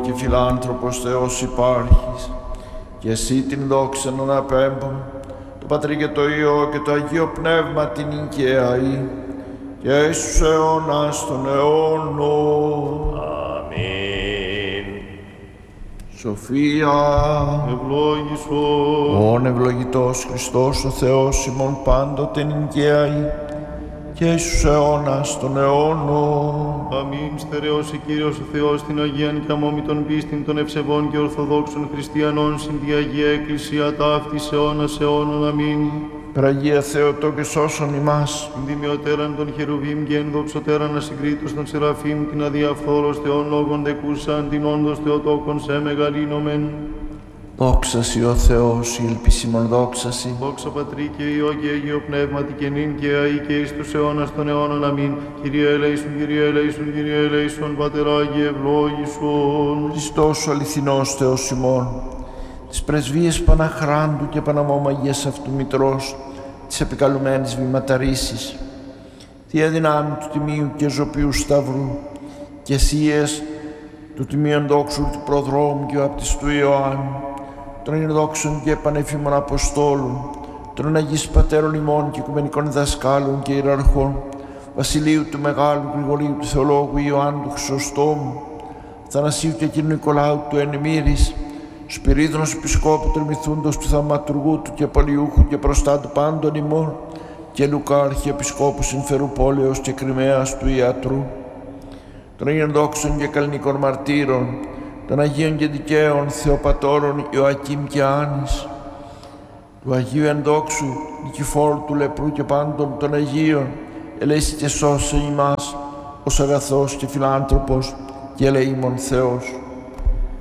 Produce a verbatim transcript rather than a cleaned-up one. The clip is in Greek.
και φιλάνθρωπος Θεός υπάρχεις, και εσύ την δόξα να απέμπω, το Πατρί και το Υιό και το Αγίο Πνεύμα την οικαίαη, και στους αιώνας των αιώνων. Αμήν. Σοφία. Ευλόγησον. Ον ευλογητός Χριστός ο Θεός ημών πάντοτε νικαίαη, και στους αιώνας των αιώνων. Αμήν. Στερεώσει Κύριος ο Θεός την Αγίαν και αμόμητον πίστην των ευσεβών και ορθοδόξων χριστιανών συν τη Αγία Εκκλησία ταύτης αιώνας αιώνων. Αμήν. Πραγία Θεοτό και σώσον ημάς. Την τιμιωτέραν των χερουβίμ και ενδοξωτέραν ασυγκρίτως των σεραφείμ, την αδιαφθόρος Θεόν λόγων δεκούσαν, την όντως Θεοτόκον σε μεγαλύνομεν. Δόξασι ο Θεός, η ελπισίμων δόξασι. Δόξα Πατρί και Υιό και Αγίο Πνεύματι και νυν και αεί και εις τους αιώνας των αιώνων. Αμήν. Kyrie ελέησον, Kyrie ελέησον, Kyrie ελέησον, Πατερ Άγιε ευλόγησον. Χριστός ο αληθινός Θεός ημών, τις πρεσβείες Παναχράντου και Παναμόμαγίας αυτού Μητρός, τις επικαλουμένης βηματαρήσεις, Θεία δυνάμει του Τιμίου και Ζωπίου Σταυρού, και εσίες του Τιμίων δόξου του Προδρόμου και Βαπτιστού Ιωάννου, των ενδόξων και πανεφήμων Αποστόλων, των Αγίς Πατέρων ημών και Οικουμενικών Δασκάλων και Ιεραρχών, Βασιλείου του Μεγάλου Γρηγορίου του Θεολόγου Ιωάννου του Χρυσοστόμου, Θανασίου και Κύριου Νικολάου του Ενημύρης, Σπυρίδωνος Επισκόπου Τριμηθούντος του Θαυματουργού του και Παλιούχου και Προστάτου πάντων ημών, και Λουκά Αρχιεπισκόπου Συμφερουπόλεως και Κριμαίας του Ιατρού, των Αγίων Δόξων και Καλλινικών Μαρτύρων, των Αγίων και Δικαίων Θεοπατώρων Ιωακήμ και Άνης, του Αγίου Ενδόξου Νικηφόρου του Λεπρού και πάντων των Αγίων, ελέησε και σώσε ημάς ως αγαθός και φιλάνθρωπος και ελεήμων Θεός.